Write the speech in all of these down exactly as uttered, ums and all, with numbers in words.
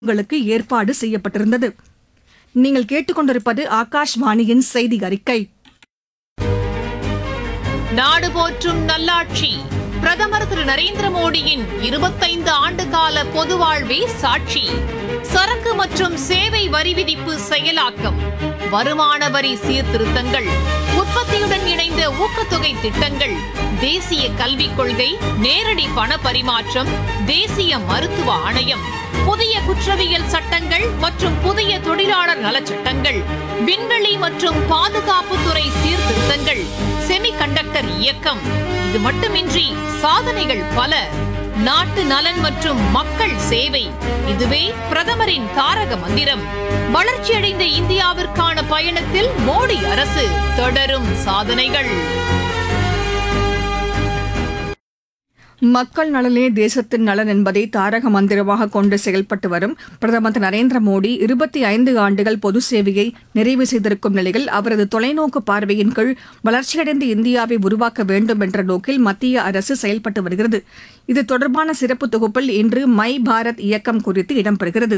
உங்களுக்கு ஏற்பாடு செய்யப்பட்டிருந்தது. நீங்கள் கேட்டுக்கொண்டிருப்பது ஆகாஷ்வாணியின் செய்தி அறிக்கை. நாடு போற்றும் நல்லாட்சி பிரதமர் திரு நரேந்திர மோடியின் இருபத்தைந்து ஆண்டு கால பொது வாழ்வே சாட்சி. சரக்கு மற்றும் சேவை வரி விதிப்பு செயலாக்கம், வருமான வரி சீர்திருத்தங்கள், உற்பத்தியுடன் இணைந்த ஊக்கத்தொகை திட்டங்கள், தேசிய கல்விக் கொள்கை, நேரடி பண பரிமாற்றம், தேசிய மருத்துவ ஆணையம், புதிய குற்றவியல் சட்டங்கள் மற்றும் புதிய தொழிலாளர் நலச்சட்டங்கள், விண்வெளி மற்றும் பாதுகாப்புத்துறை சீர்திருத்தங்கள், செமிகண்டக்டர் இயக்கம். இது மட்டுமின்றி சாதனைகள் பல. நாட்டு நலன் மற்றும் மக்கள் சேவை, இதுவே பிரதமரின் தாரக மந்திரம். வளர்ச்சியடைந்த இந்தியாவிற்கான பயணத்தில் மோடி அரசு தொடரும் சாதனைகள். மக்கள் நலனே தேசத்தின் நலன் என்பதை தாரக மந்திரமாக கொண்டு செயல்பட்டு வரும் பிரதமர் திரு நரேந்திர மோடி இருபத்தி ஐந்து ஆண்டுகள் பொது சேவையை நிறைவு செய்திருக்கும் நிலையில் அவரது தொலைநோக்கு பார்வையின் கீழ் வளர்ச்சியடைந்த இந்தியாவை உருவாக்க வேண்டும் என்ற நோக்கில் மத்திய அரசு செயல்பட்டு வருகிறது. இது தொடர்பான சிறப்பு தொகுப்பில் இன்று மை பாரத் இயக்கம் குறித்து இடம்பெறுகிறது.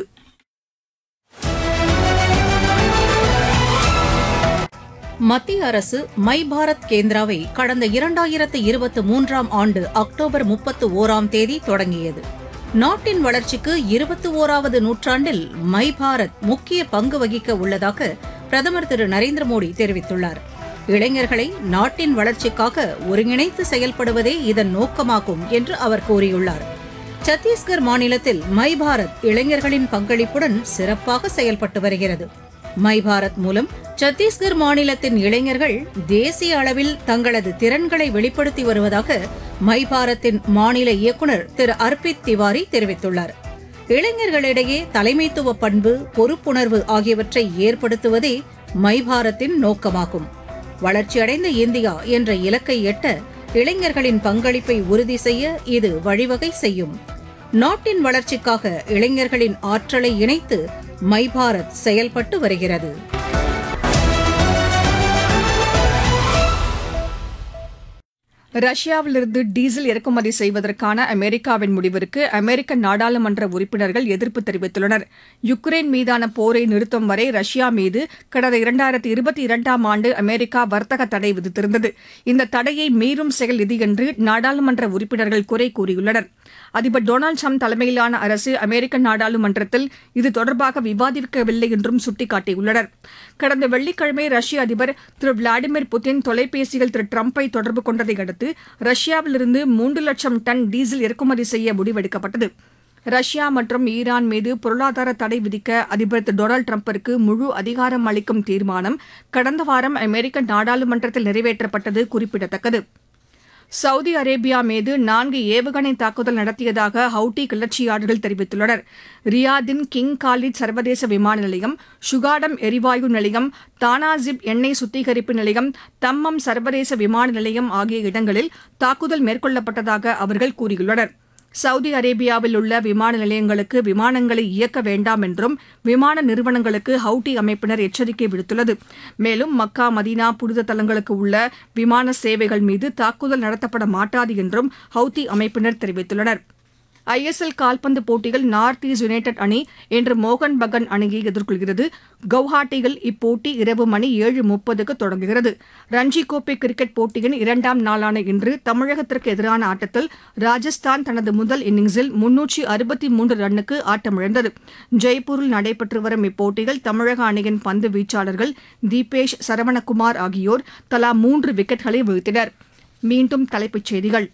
மத்திய அரசு மை பாரத் கேந்திராவை கடந்த இரண்டாயிரத்து இருபத்தி மூன்றாம் ஆண்டு அக்டோபர் முப்பத்து ஓராம் தேதி தொடங்கியது. நாட்டின் வளர்ச்சிக்கு இருபத்தி ஓராவது நூற்றாண்டில் மை பாரத் முக்கிய பங்கு வகிக்க உள்ளதாக பிரதமர் திரு நரேந்திர மோடி தெரிவித்துள்ளார். இளைஞர்களை நாட்டின் வளர்ச்சிக்காக ஒருங்கிணைத்து செயல்படுவதே இதன் நோக்கமாகும் என்று அவர் கூறியுள்ளார். சத்தீஸ்கர் மாநிலத்தில் மை பாரத் இளைஞர்களின் பங்களிப்புடன் சிறப்பாக செயல்பட்டு வருகிறது. மை பாரத் மூலம் சத்தீஸ்கர் மாநிலத்தின் இளைஞர்கள் தேசிய அளவில் தங்களது திறன்களை வெளிப்படுத்தி வருவதாக மை பாரத்தின் மாநில இயக்குநர் திரு அர்பித் திவாரி தெரிவித்துள்ளார். இளைஞர்களிடையே தலைமைத்துவ பண்பு, பொறுப்புணர்வு ஆகியவற்றை ஏற்படுத்துவதே மை பாரத்தின் நோக்கமாகும். வளர்ச்சியடைந்த இந்தியா என்ற இலக்கை எட்ட இளைஞர்களின் பங்களிப்பை உறுதி செய்ய இது வழிவகை செய்யும். நாட்டின் வளர்ச்சிக்காக இளைஞர்களின் ஆற்றலை இணைத்து மை பாரத் செயல்பட்டு வருகிறது. ரஷ்யாவிலிருந்து டீசல் இறக்குமதி செய்வதற்கான அமெரிக்காவின் முடிவிற்கு அமெரிக்க நாடாளுமன்ற உறுப்பினர்கள் எதிர்ப்பு தெரிவித்துள்ளனர். யுக்ரைன் மீதான போரை நிறுத்தும் வரை ரஷ்யா மீது கடந்த இரண்டாயிரத்து இருபத்தி இரண்டாம் ஆண்டு அமெரிக்கா வர்த்தக தடை விதித்திருந்தது. இந்த தடையை மீறும் செயல் இது என்று நாடாளுமன்ற உறுப்பினர்கள் குறை கூறியுள்ளனர். அதிபர் டொனால்டு டிரம்ப் தலைமையிலான அரசு அமெரிக்க நாடாளுமன்றத்தில் இது தொடர்பாக விவாதிக்கவில்லை என்றும் சுட்டிக்காட்டியுள்ளனர். கடந்த வெள்ளிக்கிழமை ரஷ்ய அதிபர் திரு விளாடிமிர் புட்டின் தொலைபேசியில் திரு டிரம்பை தொடர்பு கொண்டதை அடுத்து ரஷ்யாவிலிருந்து மூன்று லட்சம் டன் டீசல் இறக்குமதி செய்ய முடிவெடுக்கப்பட்டது. ரஷ்யா மற்றும் ஈரான் மீது பொருளாதார தடை விதிக்க அதிபர் திரு டொனால்டு டிரம்பிற்கு முழு அதிகாரம் அளிக்கும் தீர்மானம் கடந்த வாரம் அமெரிக்க நாடாளுமன்றத்தில் நிறைவேற்றப்பட்டது குறிப்பிடத்தக்கது. சவுதி அரேபியா மீது நான்கு ஏவுகணை தாக்குதல் நடத்தியதாக ஹவுட்டி கிளர்ச்சியாளர்கள் தெரிவித்துள்ளனர். ரியாதின் கிங் காலித் சர்வதேச விமான நிலையம், சுகாடம் எரிவாயு நிலையம், தானாசிப் எண்ணெய் சுத்திகரிப்பு நிலையம், தம்மம் சர்வதேச விமான நிலையம் ஆகிய இடங்களில் தாக்குதல் மேற்கொள்ளப்பட்டதாக அவர்கள் கூறியுள்ளனர். சவுதி அரேபியாவில் உள்ள விமான நிலையங்களுக்கு விமானங்களை இயக்க வேண்டாம் என்றும் விமான நிறுவனங்களுக்கு ஹவுட்டி அமைப்பினர் எச்சரிக்கை விடுத்துள்ளது. மேலும் மக்கா, மதீனா புனித தலங்களுக்கு உள்ள விமான சேவைகள் மீது தாக்குதல் நடத்தப்பட மாட்டாது என்றும் ஹவுத்தி அமைப்பினர் தெரிவித்துள்ளனர். ஐ எஸ் எல் கால்பந்து போட்டியில் நார்த் ஈஸ்ட் யுனைடெட் அணி இன்று மோகன் பகான் அணியை எதிர்கொள்கிறது. கவுஹாட்டியில் இப்போட்டி இரவு மணி ஏழு முப்பதுக்கு தொடங்குகிறது. ரஞ்சி கோப்பை கிரிக்கெட் போட்டியின் இரண்டாம் நாளான இன்று தமிழகத்திற்கு எதிரான ஆட்டத்தில் ராஜஸ்தான் தனது முதல் இன்னிங்ஸில் முன்னூற்று அறுபத்தி மூன்று ரன்னுக்கு ஆட்டமிழந்தது. ஜெய்ப்பூரில் நடைபெற்று வரும் இப்போட்டியில் தமிழக அணியின் பந்து வீச்சாளர்கள் தீபேஷ், சரவணகுமார் ஆகியோர் தலா மூன்று விக்கெட்களை வீழ்த்தினர். மீண்டும் தலைப்புச் செய்திகள்.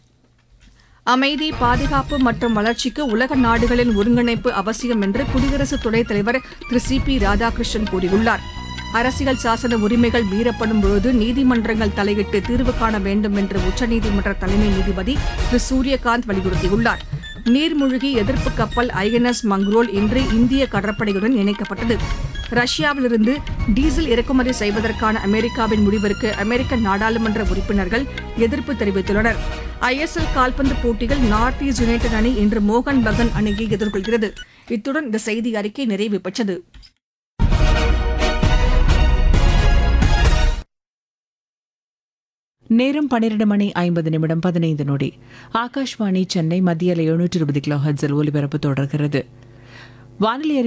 அமைதி, பாதுகாப்பு மற்றும் வளர்ச்சிக்கு உலக நாடுகளின் ஒருங்கிணைப்பு அவசியம் என்று குடியரசு துணைத் தலைவர் திரு சி பி ராதாகிருஷ்ணன் கூறியுள்ளார். அரசியல் சாசன உரிமைகள் மீறப்படும் பொழுது நீதிமன்றங்கள் தலையிட்டு தீர்வு காண வேண்டும் என்று உச்சநீதிமன்ற தலைமை நீதிபதி திரு சூரியகாந்த் வலியுறுத்தியுள்ளார். நீர்மூழ்கி எதிர்ப்பு கப்பல் ஐ என் எஸ் மங்ரோல் இன்று இந்திய கடற்படையுடன் இணைக்கப்பட்டது. ரஷ்யாவிலிருந்து டீசல் இறக்குமதி செய்வதற்கான அமெரிக்காவின் முடிவிற்கு அமெரிக்க நாடாளுமன்ற உறுப்பினர்கள் எதிர்ப்பு தெரிவித்துள்ளனர். ஐ எஸ் எல் கால்பந்து போட்டியில் நார்த் ஈஸ்ட் யுனைடெட் அணி இன்று மோகன் பகான் அணியை எதிர்கொள்கிறது. இத்துடன் இந்த செய்தி அறிக்கை நிறைவு பெற்றது. நேரம் பன்னிரண்டு மணி ஐம்பது நிமிடம் பதினைந்து நொடி. ஆகாஷ்வாணி சென்னை மத்திய எழுநூற்று இருபது கிலோ ஹெர்ட்ஸில் ஒலிபரப்பு தொடர்கிறது. வானிலை